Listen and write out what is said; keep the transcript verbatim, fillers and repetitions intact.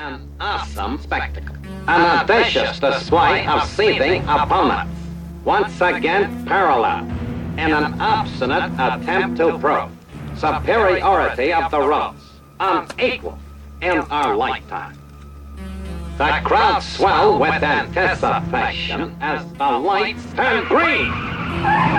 An awesome spectacle. An audacious display of seething opponents. Once again parallel in an obstinate attempt to prove superiority of the roads, unequal in our lifetime. The crowd swell with anticipation as the lights turn green.